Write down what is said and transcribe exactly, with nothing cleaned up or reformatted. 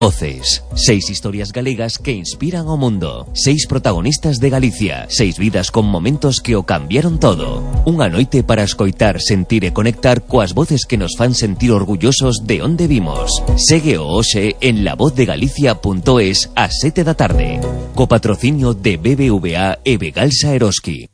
Voces, seis historias galegas que inspiran o mundo. Seis protagonistas de Galicia. Seis vidas con momentos que o cambiaron todo. Unha noite para escoitar, sentir e conectar coas voces que nos fan sentir orgullosos de onde vimos. Segue o hoxe en la voz de galicia punto es ás sete da tarde. Co patrocinio de B B V A e Begalsa Eroski.